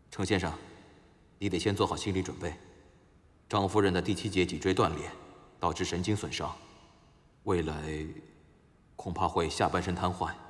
程先生，你得先做好心理准备。张夫人的第7节脊椎断裂，导致神经损伤，未来恐怕会下半身瘫痪。